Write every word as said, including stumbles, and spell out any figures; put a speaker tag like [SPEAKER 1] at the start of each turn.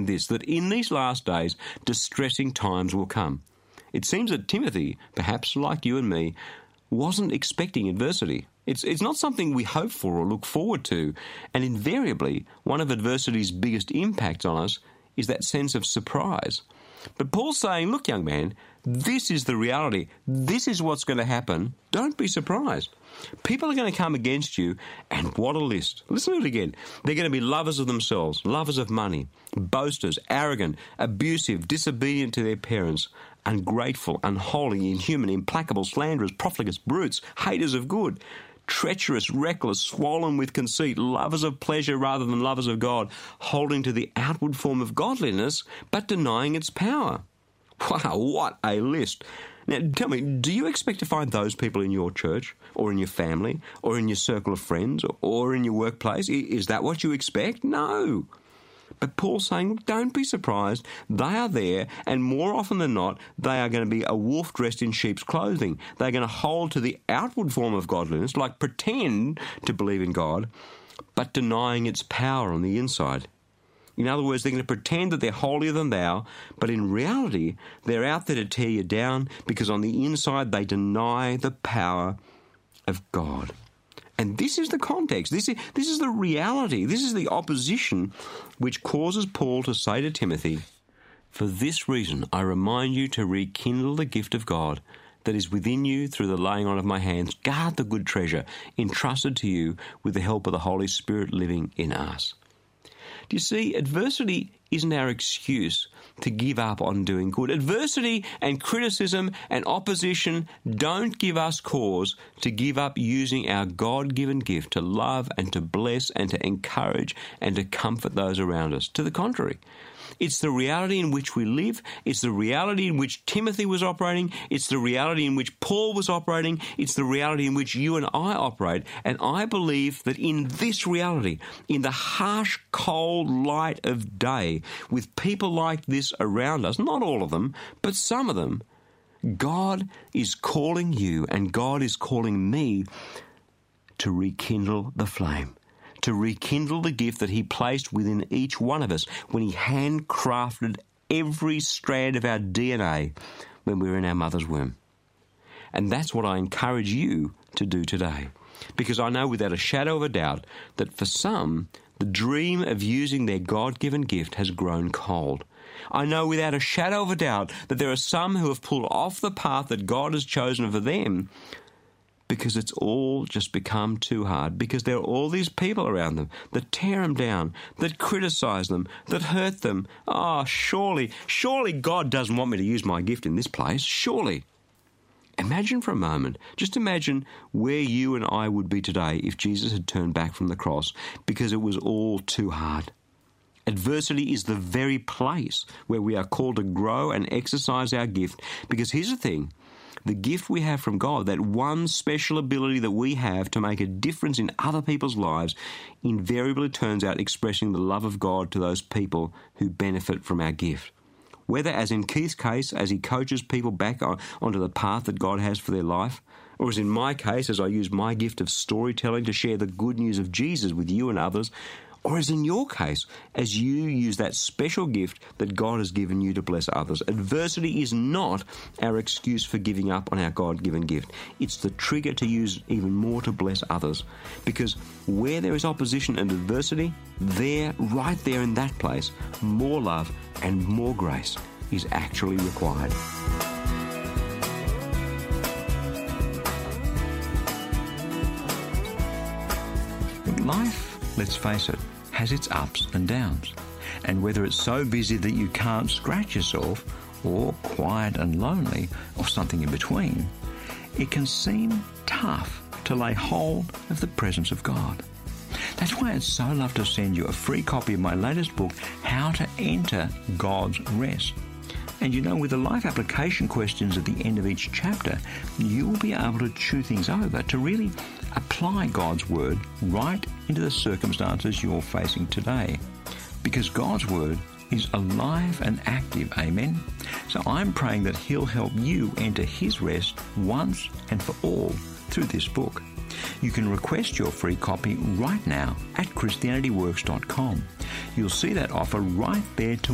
[SPEAKER 1] understand this, that in these last days, distressing times will come. It seems that Timothy, perhaps like you and me, wasn't expecting adversity. It's, it's not something we hope for or look forward to, and invariably, one of adversity's biggest impacts on us is that sense of surprise. But Paul's saying, look, young man, this is the reality. This is what's going to happen. Don't be surprised. People are going to come against you, and what a list. Listen to it again. They're going to be lovers of themselves, lovers of money, boasters, arrogant, abusive, disobedient to their parents, ungrateful, unholy, inhuman, implacable, slanderers, profligate, brutes, haters of good, treacherous, reckless, swollen with conceit, lovers of pleasure rather than lovers of God, holding to the outward form of godliness, but denying its power. Wow, what a list. Now, tell me, do you expect to find those people in your church, or in your family, or in your circle of friends, or in your workplace? Is that what you expect? No. But Paul's saying, don't be surprised. They are there, and more often than not, they are going to be a wolf dressed in sheep's clothing. They're going to hold to the outward form of godliness, like pretend to believe in God, but denying its power on the inside. In other words, they're going to pretend that they're holier than thou, but in reality, they're out there to tear you down because on the inside they deny the power of God. And this is the context. This is, this is the reality. This is the opposition which causes Paul to say to Timothy, for this reason I remind you to rekindle the gift of God that is within you through the laying on of my hands. Guard the good treasure entrusted to you with the help of the Holy Spirit living in us. Do you see, adversity isn't our excuse to give up on doing good. Adversity and criticism and opposition don't give us cause to give up using our God-given gift to love and to bless and to encourage and to comfort those around us. To the contrary, it's the reality in which we live. It's the reality in which Timothy was operating. It's the reality in which Paul was operating. It's the reality in which you and I operate. And I believe that in this reality, in the harsh, cold light of day, with people like this around us, not all of them, but some of them, God is calling you and God is calling me to rekindle the flame. To rekindle the gift that he placed within each one of us when he handcrafted every strand of our D N A when we were in our mother's womb. And that's what I encourage you to do today. Because I know without a shadow of a doubt that for some, the dream of using their God-given gift has grown cold. I know without a shadow of a doubt that there are some who have pulled off the path that God has chosen for them because it's all just become too hard, because there are all these people around them that tear them down, that criticize them, that hurt them. Oh, surely, surely God doesn't want me to use my gift in this place, surely. Imagine for a moment, just imagine where you and I would be today if Jesus had turned back from the cross because it was all too hard. Adversity is the very place where we are called to grow and exercise our gift, because here's the thing, the gift we have from God, that one special ability that we have to make a difference in other people's lives, invariably turns out expressing the love of God to those people who benefit from our gift. Whether, as in Keith's case, as he coaches people back on, onto the path that God has for their life, or as in my case, as I use my gift of storytelling to share the good news of Jesus with you and others, or as in your case, as you use that special gift that God has given you to bless others. Adversity is not our excuse for giving up on our God-given gift. It's the trigger to use even more to bless others. Because where there is opposition and adversity, there, right there in that place, more love and more grace is actually required. Life, let's face it, has its ups and downs. And whether it's so busy that you can't scratch yourself, or quiet and lonely, or something in between, it can seem tough to lay hold of the presence of God. That's why I'd so love to send you a free copy of my latest book, How to Enter God's Rest. And you know, with the life application questions at the end of each chapter, you will be able to chew things over to really apply God's Word right into the circumstances you're facing today. Because God's Word is alive and active, amen? So I'm praying that He'll help you enter His rest once and for all through this book. You can request your free copy right now at Christianity Works dot com. You'll see that offer right there to